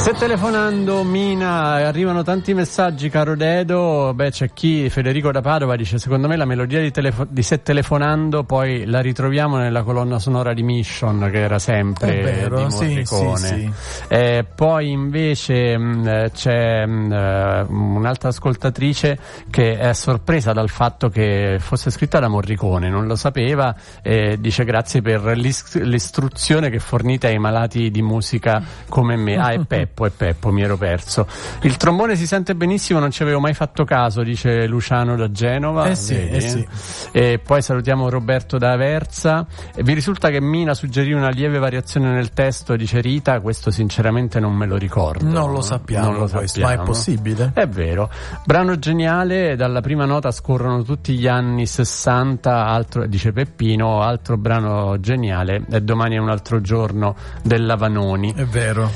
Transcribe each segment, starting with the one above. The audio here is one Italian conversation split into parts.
Se telefonando, Mina, arrivano tanti messaggi, caro Dedo. C'è chi, Federico da Padova, dice: secondo me la melodia di Se telefonando poi la ritroviamo nella colonna sonora di Mission, che era sempre di Morricone. Sì. Poi invece c'è un'altra ascoltatrice che è sorpresa dal fatto che fosse scritta da Morricone, non lo sapeva, dice: grazie per l'istruzione che fornite ai malati di musica come me. È Peppo, mi ero perso. Il trombone si sente benissimo, non ci avevo mai fatto caso, dice Luciano da Genova. Sì. E poi salutiamo Roberto da Aversa. Vi risulta che Mina suggerì una lieve variazione nel testo, dice Rita. Questo sinceramente non me lo ricordo. Non lo sappiamo, ma è possibile. È vero. Brano geniale, dalla prima nota scorrono tutti gli anni 60, altro, dice Peppino, altro brano geniale, e domani è un altro giorno della Vanoni. È vero.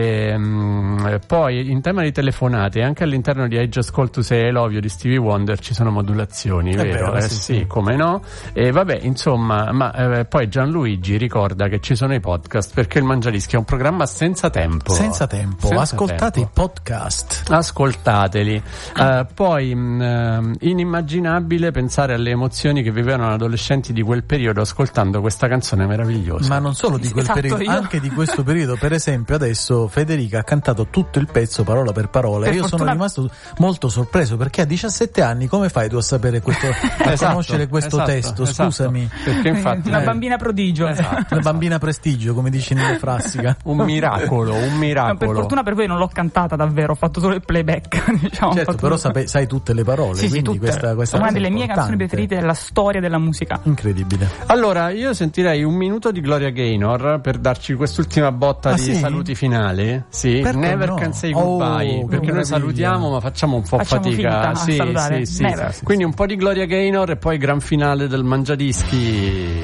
Poi in tema di telefonate, anche all'interno di I Just Call to Say I Love You di Stevie Wonder ci sono modulazioni, vero? Sì, come no? E vabbè, insomma, ma poi Gianluigi ricorda che ci sono i podcast, perché il Mangiadischi è un programma senza tempo. Ascoltate i podcast. Ascoltateli. Poi inimmaginabile pensare alle emozioni che vivevano adolescenti di quel periodo ascoltando questa canzone meravigliosa. Ma non solo di quel periodo, anche di questo periodo. Per esempio adesso Federica ha cantato tutto il pezzo parola per parola, e io sono rimasto molto sorpreso, perché a 17 anni come fai tu a sapere questo, a conoscere questo testo? Scusami, perché infatti una bambina prodigio, una bambina prestigio, come dici nella Frassica. un miracolo. No, per fortuna per voi non l'ho cantata davvero, ho fatto solo il playback, diciamo. Certo, però sai tutte le parole, sì, quindi tutte. questa una delle mie canzoni preferite della storia della musica. Incredibile. Allora io sentirei un minuto di Gloria Gaynor per darci quest'ultima botta di saluti finali. Sì, perché Never Can Say Goodbye, perché noi salutiamo ma facciamo un po' fatica. Sì. Quindi un po' di Gloria Gaynor e poi gran finale del Mangiadischi.